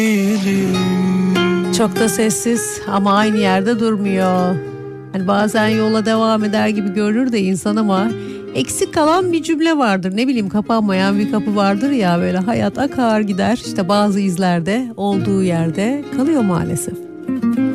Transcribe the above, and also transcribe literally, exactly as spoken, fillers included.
Çok da sessiz ama aynı yerde durmuyor. Hani bazen yola devam eder gibi görünür de insan ama eksik kalan bir cümle vardır. Ne bileyim, kapanmayan bir kapı vardır ya, böyle hayat akar gider. İşte bazı izlerde olduğu yerde kalıyor maalesef.